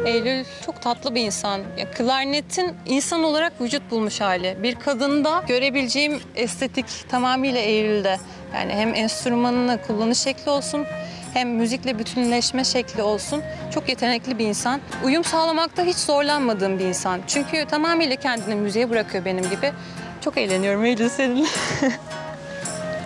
Eylül çok tatlı bir insan. Ya, klarnetin insan olarak vücut bulmuş hali. Bir kadında görebileceğim estetik tamamıyla Eylül'de. Yani hem enstrümanını kullanış şekli olsun, hem müzikle bütünleşme şekli olsun. Çok yetenekli bir insan. Uyum sağlamakta hiç zorlanmadığım bir insan. Çünkü tamamıyla kendini müziğe bırakıyor benim gibi. Çok eğleniyorum Eylül seninle.